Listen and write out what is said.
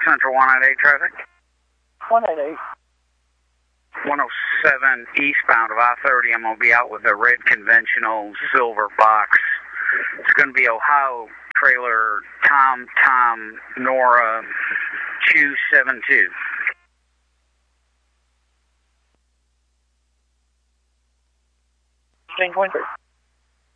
Central 188 traffic. 188. 107 eastbound of I-30. I'm going to be out with a red conventional silver box. It's going to be Ohio trailer Tom Nora 272. 10.3.